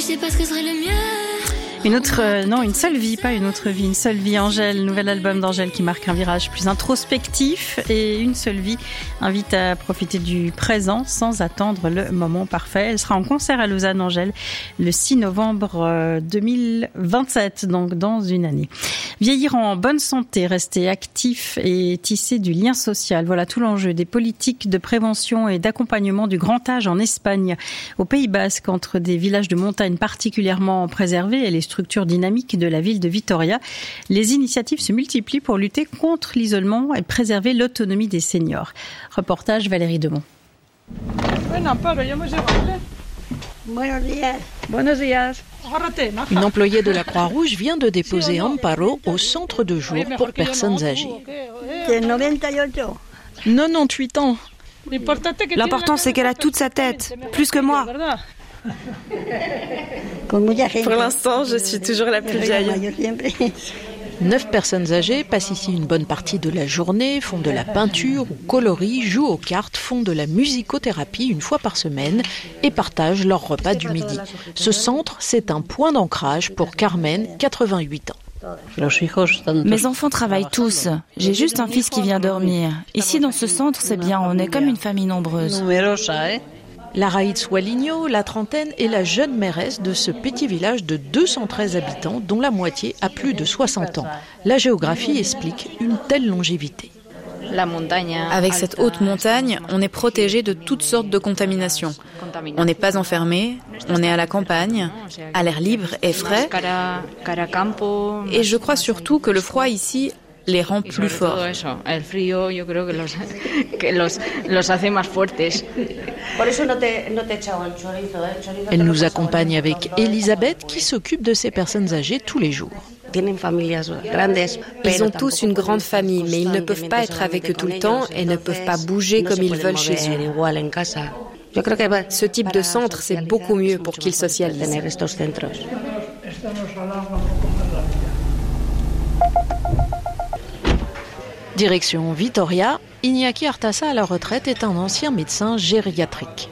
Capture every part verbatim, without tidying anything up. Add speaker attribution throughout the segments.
Speaker 1: sais pas ce que serait le mieux.
Speaker 2: Une autre, euh, non, une seule vie, pas une autre vie, une seule vie, Angèle, nouvel album d'Angèle qui marque un virage plus introspectif, et Une seule vie invite à profiter du présent sans attendre le moment parfait. Elle sera en concert à Lausanne, Angèle, le six novembre deux mille vingt-sept, donc dans une année. Vieillir en bonne santé, rester actif et tisser du lien social, voilà tout l'enjeu des politiques de prévention et d'accompagnement du grand âge en Espagne. Au Pays Basque, entre des villages de montagne particulièrement préservés et les structures dynamiques de la ville de Vitoria, les initiatives se multiplient pour lutter contre l'isolement et préserver l'autonomie des seniors. Reportage Valérie Demont.
Speaker 3: Une employée de la Croix-Rouge vient de déposer Amparo au centre de jour pour personnes âgées. quatre-vingt-dix-huit ans.
Speaker 4: L'important, c'est qu'elle a toute sa tête, plus que moi.
Speaker 5: Pour l'instant, je suis toujours la plus vieille.
Speaker 3: Neuf personnes âgées passent ici une bonne partie de la journée, font de la peinture ou colorient, jouent aux cartes, font de la musicothérapie une fois par semaine et partagent leur repas du midi. Ce centre, c'est un point d'ancrage pour Carmen, quatre-vingt-huit ans.
Speaker 6: Mes enfants travaillent tous. J'ai juste un fils qui vient dormir. Ici, dans ce centre, c'est bien, on est comme une famille nombreuse.
Speaker 3: Laraïtz Waligno, la trentaine, est la jeune mairesse de ce petit village de deux cent treize habitants, dont la moitié a plus de soixante ans. La géographie explique une telle longévité.
Speaker 7: Avec cette haute montagne, on est protégé de toutes sortes de contaminations. On n'est pas enfermé, on est à la campagne, à l'air libre et frais. Et je crois surtout que le froid ici les rend plus forts.
Speaker 3: Elle nous accompagne avec Elisabeth qui s'occupe de ces personnes âgées tous les jours.
Speaker 4: Ils ont tous une grande famille, mais ils ne peuvent pas être avec eux tout le temps et ne peuvent pas bouger comme ils veulent chez eux. Ce type de centre, c'est beaucoup mieux pour qu'ils socialisent.
Speaker 3: Direction Vitoria, Iñaki Artasa à la retraite est un ancien médecin gériatrique.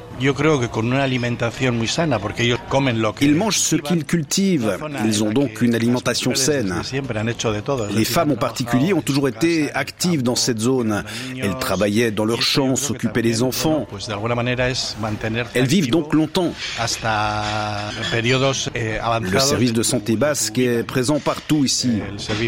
Speaker 8: Ils mangent ce qu'ils cultivent. Ils ont donc une alimentation saine. Les femmes en particulier ont toujours été actives dans cette zone. Elles travaillaient dans leurs champs, s'occupaient des enfants. Elles vivent donc longtemps. Le service de santé basque est présent partout ici.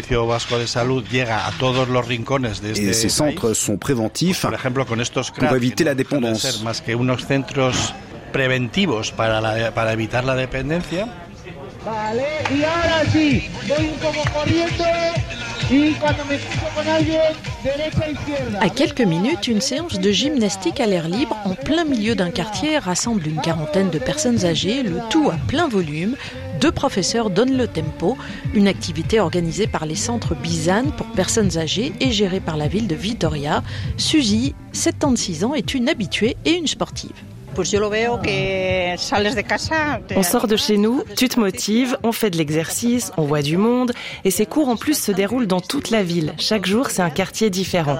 Speaker 8: Et ces centres sont préventifs pour éviter la dépendance.
Speaker 9: preventivos para, la, para evitar la dependencia.
Speaker 10: Vale, y ahora sí, voy un poco corriendo y cuando me cruzo con alguien, derecha izquierda.
Speaker 3: À quelques minutes, une séance de gymnastique à l'air libre en plein milieu d'un quartier rassemble une quarantaine de personnes âgées, le tout à plein volume. Deux professeurs donnent le tempo, une activité organisée par les centres Bizan pour personnes âgées et gérée par la ville de Vitoria. Suzy, soixante-six ans, est une habituée et une sportive.
Speaker 11: On sort de chez nous, tu te motives, on fait de l'exercice, on voit du monde et ces cours en plus se déroulent dans toute la ville. Chaque jour, c'est un quartier différent.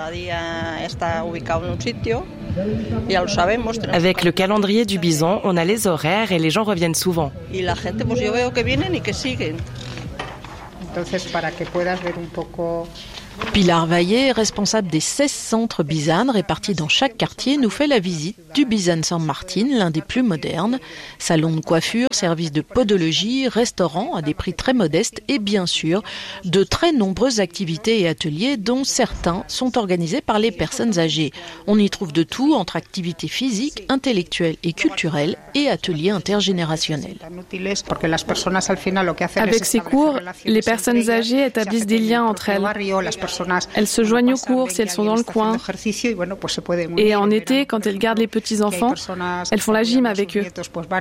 Speaker 11: Avec le calendrier du bison, on a les horaires et les gens reviennent souvent.
Speaker 3: Pilar Vaillé, responsable des seize centres Bizan répartis dans chaque quartier, nous fait la visite du Bizan San Martin, l'un des plus modernes. Salon de coiffure, service de podologie, restaurant à des prix très modestes et bien sûr de très nombreuses activités et ateliers dont certains sont organisés par les personnes âgées. On y trouve de tout entre activités physiques, intellectuelles et culturelles et ateliers intergénérationnels.
Speaker 12: Avec ces cours, les personnes âgées établissent des liens entre elles. Elles se joignent aux cours si elles sont dans le coin. Et en été, quand elles gardent les petits-enfants, elles font la gym avec eux.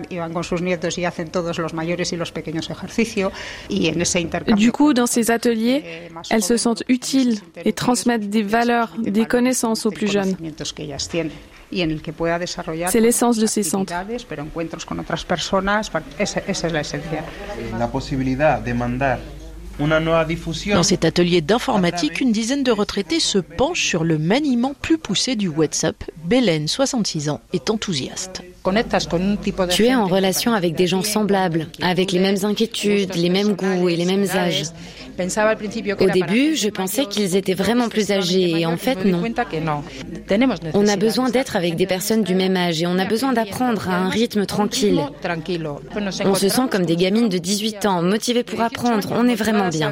Speaker 12: Du coup, dans ces ateliers, elles se sentent utiles et transmettent des valeurs, des connaissances aux plus jeunes. C'est l'essence de ces centres.
Speaker 13: La possibilité de mandar
Speaker 3: Dans cet atelier d'informatique, une dizaine de retraités se penchent sur le maniement plus poussé du WhatsApp. Bélène, soixante-six ans, est enthousiaste.
Speaker 4: Tu es en relation avec des gens semblables, avec les mêmes inquiétudes, les mêmes goûts et les mêmes âges. Au début, je pensais qu'ils étaient vraiment plus âgés et en fait, non. On a besoin d'être avec des personnes du même âge et on a besoin d'apprendre à un rythme tranquille. On se sent comme des gamines de dix-huit ans, motivées pour apprendre. On est vraiment bien.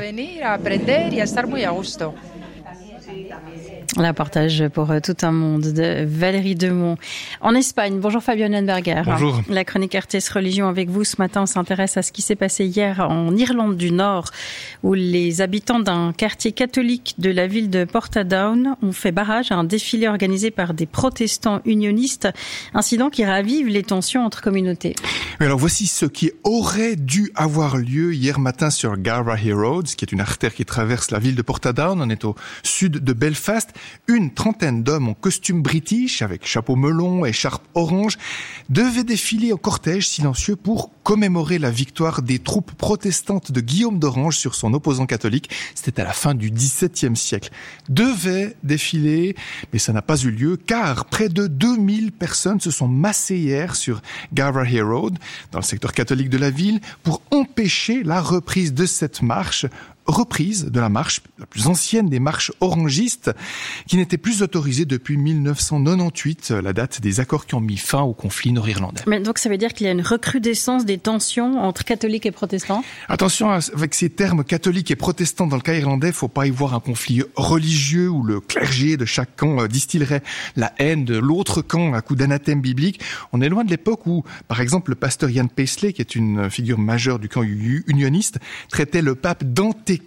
Speaker 2: Un reportage pour tout un monde de Valérie Demont. En Espagne, bonjour Fabien Lenberger.
Speaker 1: Bonjour.
Speaker 2: La chronique R T S Religion avec vous. Ce matin, on s'intéresse à ce qui s'est passé hier en Irlande du Nord, où les habitants d'un quartier catholique de la ville de Portadown ont fait barrage à un défilé organisé par des protestants unionistes, incident qui ravive les tensions entre communautés.
Speaker 1: Mais alors voici ce qui aurait dû avoir lieu hier matin sur Galbraith Road, qui est une artère qui traverse la ville de Portadown. On est au sud de Belfast. Une trentaine d'hommes en costume british, avec chapeau melon et écharpe orange, devaient défiler en cortège silencieux pour commémorer la victoire des troupes protestantes de Guillaume d'Orange sur son opposant catholique. C'était à la fin du dix-septième siècle. Devaient défiler, mais ça n'a pas eu lieu, car près de deux mille personnes se sont massées hier sur Galbraith Road, dans le secteur catholique de la ville, pour empêcher la reprise de cette marche, reprise de la marche, la plus ancienne des marches orangistes, qui n'était plus autorisée depuis mille neuf cent quatre-vingt-dix-huit, la date des accords qui ont mis fin au conflit nord-irlandais.
Speaker 2: Mais donc ça veut dire qu'il y a une recrudescence des tensions entre catholiques et protestants?
Speaker 1: Attention avec ces termes catholiques et protestants dans le cas irlandais, faut pas y voir un conflit religieux où le clergé de chaque camp distillerait la haine de l'autre camp à coup d'anathème biblique. On est loin de l'époque où, par exemple, le pasteur Ian Paisley, qui est une figure majeure du camp unioniste, traitait le pape d'antéchrist.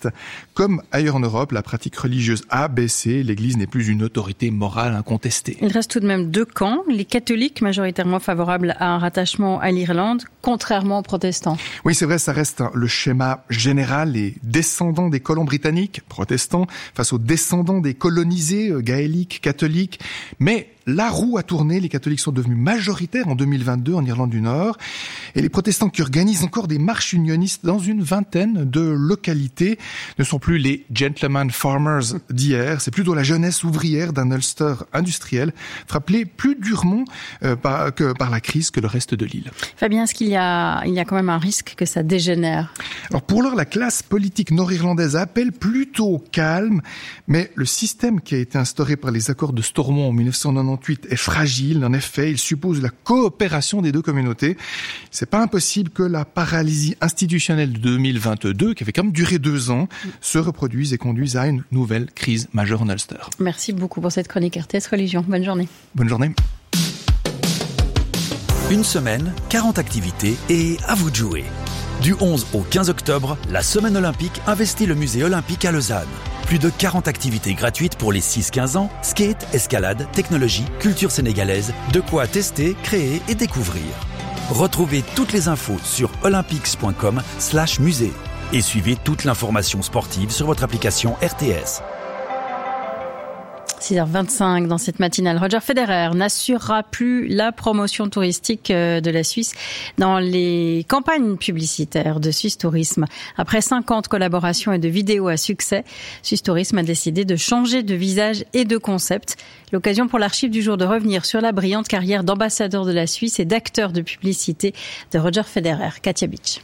Speaker 1: Comme ailleurs en Europe, la pratique religieuse a baissé, l'Église n'est plus une autorité morale incontestée.
Speaker 2: Il reste tout de même deux camps, les catholiques majoritairement favorables à un rattachement à l'Irlande, contrairement aux protestants.
Speaker 1: Oui, c'est vrai, ça reste le schéma général, les descendants des colons britanniques, protestants, face aux descendants des colonisés, gaéliques, catholiques, mais la roue a tourné, les catholiques sont devenus majoritaires en deux mille vingt-deux en Irlande du Nord, et les protestants qui organisent encore des marches unionistes dans une vingtaine de localités ne sont plus les gentleman farmers d'hier, c'est plutôt la jeunesse ouvrière d'un Ulster industriel, frappé plus durement euh, par, que par la crise que le reste de l'île.
Speaker 2: Fabien, est-ce qu'il y a, il y a quand même un risque que ça dégénère?
Speaker 1: Alors pour l'heure, la classe politique nord-irlandaise appelle plutôt au calme, mais le système qui a été instauré par les accords de Stormont en mille neuf cent quatre-vingt-dix-huit est fragile. En effet, il suppose la coopération des deux communautés. C'est pas impossible que la paralysie institutionnelle de deux mille vingt-deux, qui avait quand même duré deux ans, se reproduise et conduise à une nouvelle crise majeure en Ulster.
Speaker 2: Merci beaucoup pour cette chronique R T S Religion. Bonne journée.
Speaker 1: Bonne journée.
Speaker 13: Une semaine, quarante activités et à vous de jouer. Du onze au quinze octobre, la Semaine olympique investit le musée olympique à Lausanne. Plus de quarante activités gratuites pour les six quinze ans, skate, escalade, technologie, culture sénégalaise, de quoi tester, créer et découvrir. Retrouvez toutes les infos sur olympics point com slash musée et suivez toute l'information sportive sur votre application R T S.
Speaker 2: six heures vingt-cinq dans cette matinale. Roger Federer n'assurera plus la promotion touristique de la Suisse dans les campagnes publicitaires de Suisse Tourisme. Après cinquante collaborations et de vidéos à succès, Suisse Tourisme a décidé de changer de visage et de concept. L'occasion pour l'Archive du jour de revenir sur la brillante carrière d'ambassadeur de la Suisse et d'acteur de publicité de Roger Federer. Katia Beach.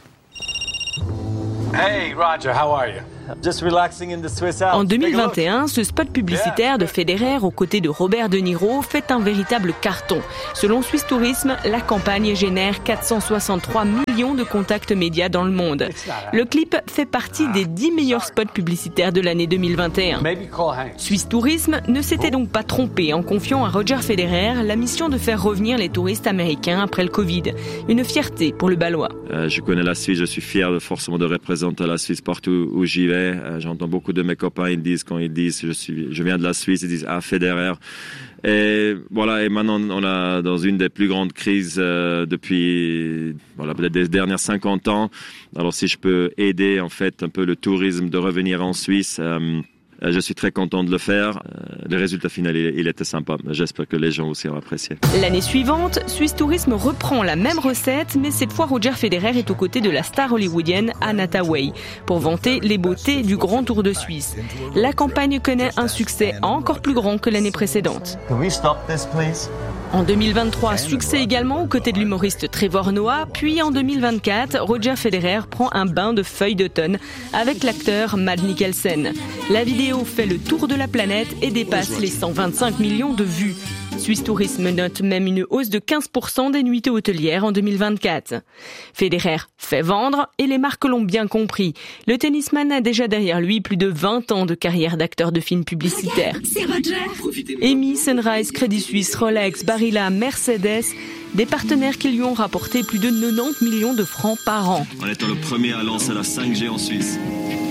Speaker 14: Hey Roger, how are you? Just relaxing in the Swiss Alps.
Speaker 15: En deux mille vingt et un, ce spot publicitaire de Federer aux côtés de Robert De Niro fait un véritable carton. Selon Suisse Tourisme, la campagne génère quatre cent soixante-trois millions de contacts médias dans le monde. Le clip fait partie des dix meilleurs spots publicitaires de l'année deux mille vingt et un. Suisse Tourisme ne s'était donc pas trompé en confiant à Roger Federer la mission de faire revenir les touristes américains après le Covid. Une fierté pour le Balois.
Speaker 16: Euh, je connais la Suisse, je suis fier de forcément de représenter la Suisse partout où j'y vais. J'entends beaucoup de mes copains, ils disent, quand ils disent je suis, je viens de la Suisse, ils disent ah Federer. Et voilà, et maintenant on a dans une des plus grandes crises euh, depuis voilà peut-être des dernières cinquante ans. Alors si je peux aider en fait un peu le tourisme de revenir en Suisse. Euh, Je suis très content de le faire. Le résultat final, il était sympa. J'espère que les gens aussi ont apprécié.
Speaker 15: L'année suivante, Swiss Tourisme reprend la même recette, mais cette fois Roger Federer est aux côtés de la star hollywoodienne Anne Hathaway pour vanter les beautés du Grand Tour de Suisse. La campagne connaît un succès encore plus grand que l'année précédente. En deux mille vingt-trois, succès également aux côtés de l'humoriste Trevor Noah, puis en deux mille vingt-quatre, Roger Federer prend un bain de feuilles d'automne avec l'acteur Mads Mikkelsen. La vidéo fait le tour de la planète et dépasse les cent vingt-cinq millions de vues. Swiss Tourisme note même une hausse de quinze pour cent des nuitées hôtelières en deux mille vingt-quatre. Federer fait vendre et les marques l'ont bien compris. Le tennisman a déjà derrière lui plus de vingt ans de carrière d'acteur de films publicitaires. Amy, Sunrise, Crédit Suisse, Rolex, Barilla, Mercedes, des partenaires qui lui ont rapporté plus de quatre-vingt-dix millions de francs par an.
Speaker 16: En étant le premier à lancer la cinq G en Suisse.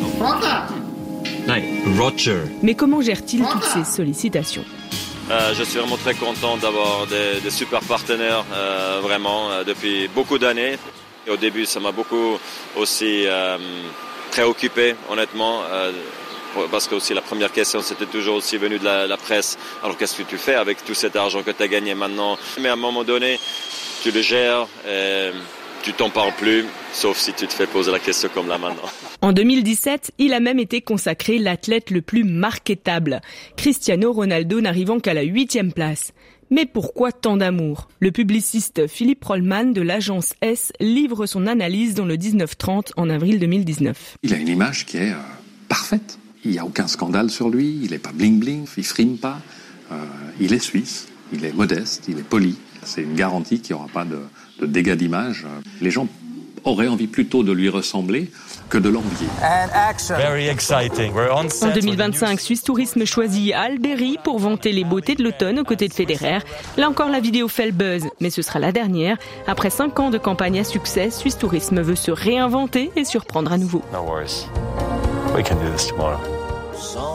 Speaker 16: Roger.
Speaker 15: Mais comment gère-t-il toutes ces sollicitations ?
Speaker 16: Euh, je suis vraiment très content d'avoir des, des super partenaires, euh, vraiment, euh, depuis beaucoup d'années. Et au début, ça m'a beaucoup aussi euh, préoccupé, honnêtement, euh, parce que aussi la première question, c'était toujours aussi venu de la, la presse. Alors, qu'est-ce que tu fais avec tout cet argent que tu as gagné maintenant ? Mais à un moment donné, tu le gères et tu t'en parles plus, sauf si tu te fais poser la question comme là maintenant.
Speaker 15: En deux mille dix-sept, il a même été consacré l'athlète le plus marketable, Cristiano Ronaldo n'arrivant qu'à la huitième place. Mais pourquoi tant d'amour ? Le publiciste Philippe Rollman de l'agence S livre son analyse dans le dix-neuf trente en avril deux mille dix-neuf.
Speaker 17: Il a une image qui est euh, parfaite. Il n'y a aucun scandale sur lui, il n'est pas bling-bling, il ne frime pas. Euh, il est suisse, il est modeste, il est poli. C'est une garantie qu'il n'y aura pas de, de dégâts d'image. Les gens auraient envie plutôt de lui ressembler que de l'envier.
Speaker 15: En deux mille vingt-cinq, Swiss Tourisme choisit Alberi pour vanter les beautés de l'automne aux côtés de Federer. Là encore, la vidéo fait le buzz, mais ce sera la dernière. Après cinq ans de campagne à succès, Swiss Tourisme veut se réinventer et surprendre à nouveau.
Speaker 18: No worries. We can do this tomorrow.